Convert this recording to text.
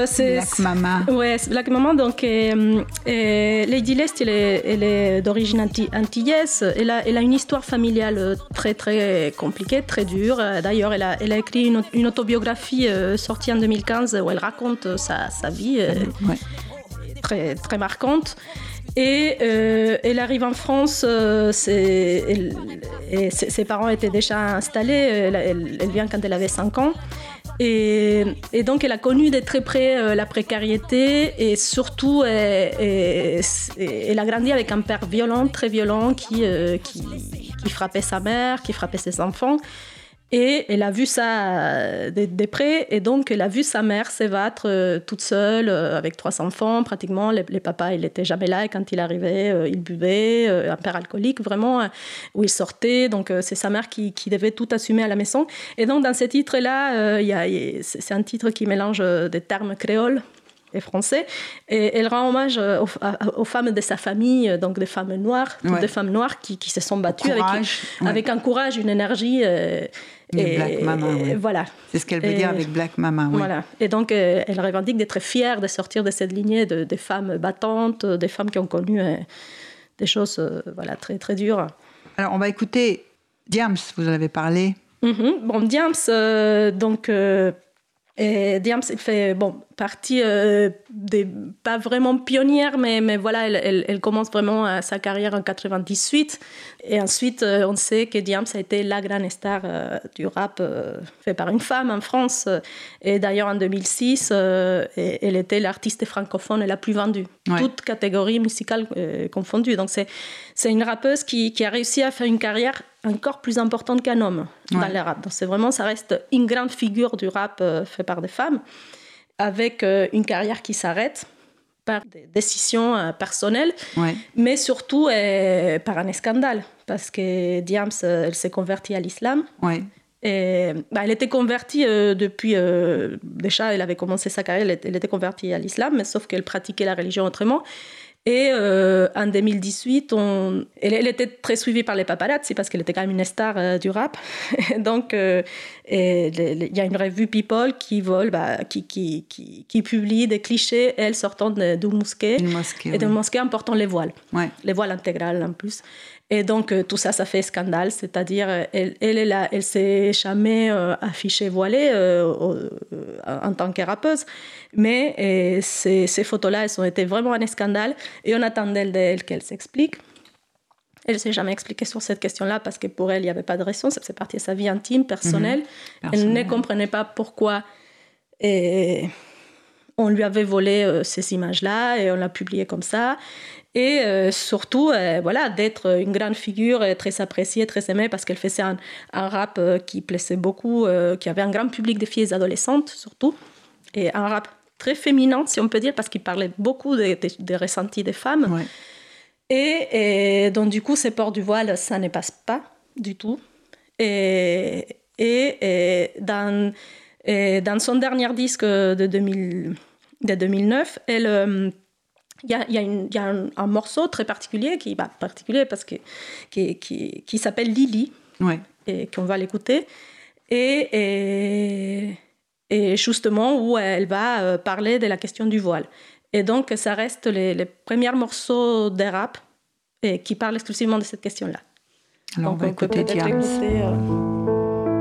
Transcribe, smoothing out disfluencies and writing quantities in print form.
Black Mama. Ouais, c'est Black Mama. Donc, Lady Lest, elle est d'origine antillaise. Elle a une histoire familiale très, très compliquée, très dure. D'ailleurs, elle a écrit une autobiographie sortie en 2015 où elle raconte sa vie très, très marquante. Et elle arrive en France, ses parents étaient déjà installés, elle vient quand elle avait 5 ans. Et donc elle a connu de très près la précarité et surtout elle a grandi avec un père violent, très violent, qui frappait sa mère, qui frappait ses enfants. Et elle a vu ça de près, et donc elle a vu sa mère s'ébattre toute seule, avec 3 enfants, pratiquement. Les papas, il n'était jamais là, et quand il arrivait, il buvait, un père alcoolique, vraiment, où il sortait. Donc c'est sa mère qui devait tout assumer à la maison. Et donc dans ce titre-là, c'est un titre qui mélange des termes créoles et français, et elle rend hommage aux femmes de sa famille, donc des femmes noires, toutes des femmes noires qui se sont battues avec un courage, une énergie. Black Mama, voilà. C'est ce qu'elle veut dire avec Black Mama. Oui. Voilà. Et donc, elle revendique d'être fière de sortir de cette lignée de femmes battantes, des femmes qui ont connu des choses très, très dures. Alors, on va écouter Diams, vous en avez parlé. Bon, Diams, Diams, il fait partie pas vraiment pionnière, mais voilà, elle commence vraiment sa carrière en 98. Et ensuite, on sait que Diams a été la grande star du rap fait par une femme en France. Et d'ailleurs, en 2006, elle était l'artiste francophone la plus vendue, toute catégorie musicale confondue. Donc, c'est une rappeuse qui a réussi à faire une carrière encore plus importante qu'un homme dans le rap. Donc, ça reste une grande figure du rap fait par des femmes, avec une carrière qui s'arrête par des décisions personnelles, mais surtout par un scandale, parce que Diams, elle s'est convertie à l'islam. Et, elle était convertie depuis... déjà, elle avait commencé sa carrière, elle était convertie à l'islam, mais sauf qu'elle pratiquait la religion autrement. Et en 2018, elle était très suivie par les paparazzi parce qu'elle était quand même une star du rap. Donc, il y a une revue People qui publie des clichés, elle sortant d'une mosquée. Et d'une mosquée en portant les voiles. Les voiles intégrales en plus. Et donc, tout ça fait scandale. C'est-à-dire, elle s'est jamais affichée voilée en tant que rappeuse. Mais ces photos-là, elles ont été vraiment un scandale. Et on attendait d'elle qu'elle s'explique. Elle ne s'est jamais expliquée sur cette question-là parce que pour elle, il n'y avait pas de raison. Ça faisait partie de sa vie intime, personnelle. Elle ne comprenait pas pourquoi on lui avait volé ces images-là et on l'a publié comme ça. Et surtout, d'être une grande figure, très appréciée, très aimée, parce qu'elle faisait un rap qui plaisait beaucoup, qui avait un grand public de filles adolescentes, surtout. Et un rap très féminin, si on peut dire, parce qu'il parlait beaucoup des ressentis des femmes. Et donc, du coup, ces ports du voile, ça ne passe pas du tout. Et dans son dernier disque de 2009, il y a un morceau très particulier, particulier parce que qui s'appelle Lily, et qu'on va l'écouter. Et justement, où elle va parler de la question du voile. Et donc, ça reste les premiers morceaux de rap qui parlent exclusivement de cette question-là. Alors, donc, on va écouter Diams.